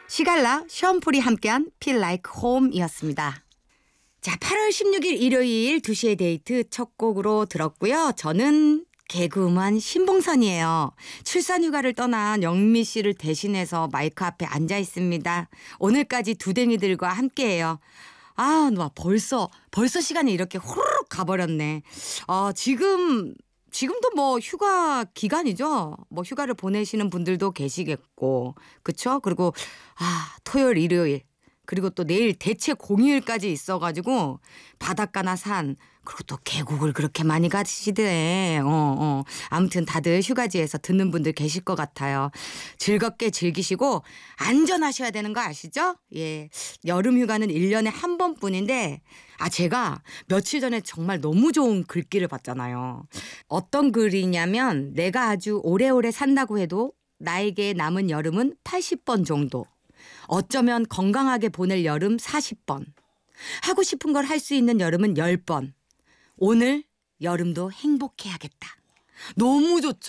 시갈라, 션풀이 함께한 Feel Like Home이었습니다. 자, 8월 16일 일요일 2시의 데이트 첫 곡으로 들었고요. 저는 개그우먼 신봉선이에요. 출산휴가를 떠난 영미 씨를 대신해서 마이크 앞에 앉아 있습니다. 오늘까지 두댕이들과 함께해요. 아, 와, 벌써 시간이 이렇게 후루룩 가버렸네. 지금도 뭐 휴가 기간이죠. 뭐 휴가를 보내시는 분들도 계시겠고, 그쵸? 그리고 토요일, 일요일, 그리고 또 내일 대체 공휴일까지 있어가지고 바닷가나 산, 그리고 또 계곡을 그렇게 많이 가시대. 아무튼 다들 휴가지에서 듣는 분들 계실 것 같아요. 즐겁게 즐기시고 안전하셔야 되는 거 아시죠? 예, 여름 휴가는 1년에 한 번뿐인데 제가 며칠 전에 정말 너무 좋은 글귀를 봤잖아요. 어떤 글이냐면 내가 아주 오래오래 산다고 해도 나에게 남은 여름은 80번 정도. 어쩌면 건강하게 보낼 여름 40번. 하고 싶은 걸 할 수 있는 여름은 10번. 오늘 여름도 행복해야겠다. 너무 좋죠.